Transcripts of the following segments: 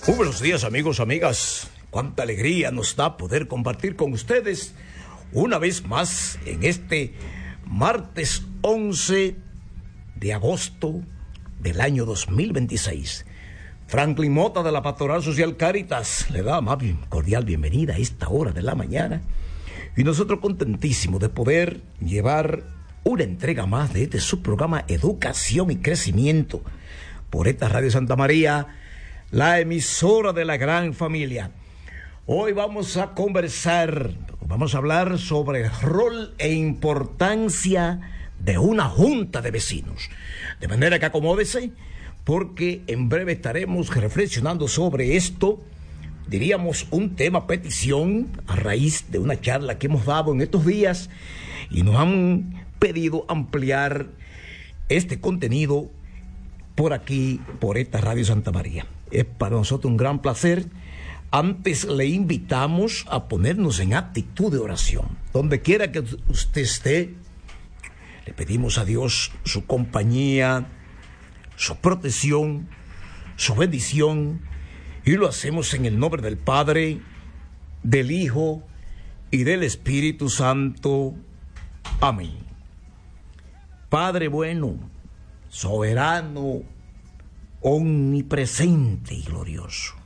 Muy buenos días, amigos, amigas. Cuánta alegría nos da poder compartir con ustedes una vez más en este martes 11 de agosto del año 2026. Franklin Mota de la Pastoral Social Cáritas le da más cordial bienvenida a esta hora de la mañana y nosotros contentísimos de poder llevar una entrega más de este subprograma Educación y Crecimiento por esta Radio Santa María, la emisora de la gran familia. Hoy vamos a hablar sobre el rol e importancia de una junta de vecinos. De manera que acomódese, porque en breve estaremos reflexionando sobre esto. Diríamos un tema petición a raíz de una charla que hemos dado en estos días y nos han pedido ampliar este contenido por aquí, por esta Radio Santa María. Es para nosotros un gran placer. Antes le invitamos a ponernos en actitud de oración. Donde quiera que usted esté, le pedimos a Dios su compañía, su protección, su bendición, y lo hacemos en el nombre del Padre, del Hijo y del Espíritu Santo. Amén. Padre bueno, soberano, omnipresente y glorioso,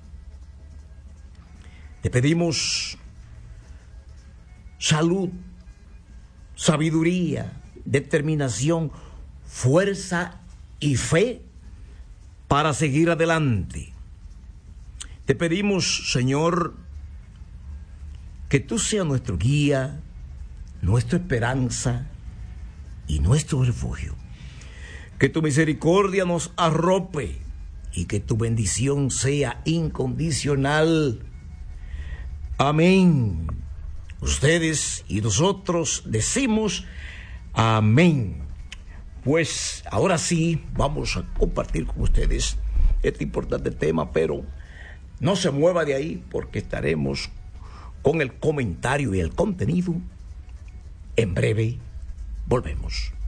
te pedimos salud, sabiduría, determinación, fuerza y fe para seguir adelante. Te pedimos, Señor, que tú seas nuestro guía, nuestra esperanza y nuestro refugio. Que tu misericordia nos arrope y que tu bendición sea incondicional. Amén. Ustedes y nosotros decimos amén. Pues ahora sí vamos a compartir con ustedes este importante tema, pero no se mueva de ahí porque estaremos con el comentario y el contenido. En breve volvemos.